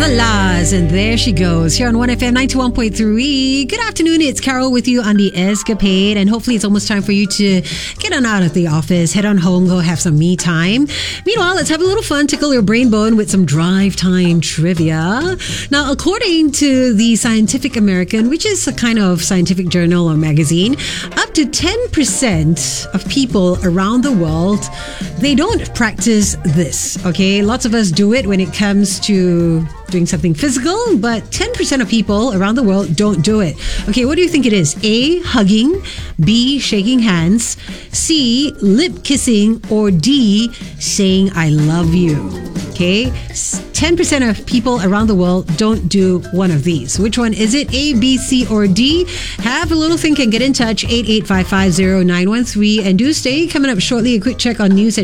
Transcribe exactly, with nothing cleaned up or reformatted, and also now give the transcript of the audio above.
Velaz, and there she goes here on one F M ninety-one point three. Good afternoon, it's Carol with you on the Escapade, and hopefully it's almost time for you to get on out of the office, head on home, go have some me time. Meanwhile, let's have a little fun, tickle your brain bone with some drive time trivia. Now, according to the Scientific American, which is a kind of scientific journal or magazine, up to ten percent of people around the world, they don't practice this, okay? Lots of us do it when it comes to doing something physical, but ten percent of people around the world don't do it. Okay, what do you think it is? A, hugging, B, shaking hands, C, lip kissing, or D, saying I love you. Okay, ten percent of people around the world don't do one of these. Which one is it? A, B, C, or D? Have a little think and get in touch. eight eight five five zero nine one three, and do stay. Coming up shortly, a quick check on news.